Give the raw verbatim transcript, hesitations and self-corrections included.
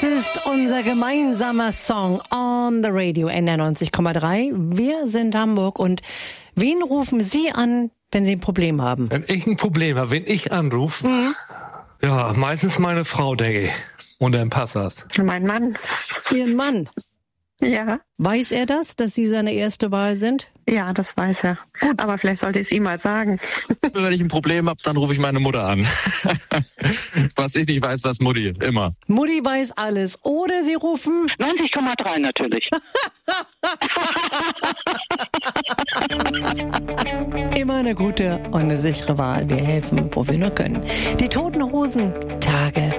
ist unser gemeinsamer Song on the Radio N R neunzig Komma drei. Wir sind Hamburg und wen rufen Sie an, wenn Sie ein Problem haben? Wenn ich ein Problem habe, wenn ich anrufe, mhm. ja, meistens meine Frau, denke ich. Und dann passt das. Mein Mann. Ihren Mann? Ja. Weiß er das, dass Sie seine erste Wahl sind? Ja, das weiß er. Gut. Aber vielleicht sollte ich es ihm mal sagen. Wenn ich ein Problem habe, dann rufe ich meine Mutter an. Was ich nicht weiß, was Mutti. Immer. Mutti weiß alles. Oder Sie rufen... neunzig Komma drei natürlich. Immer eine gute und eine sichere Wahl. Wir helfen, wo wir nur können. Die Toten Hosen, Tage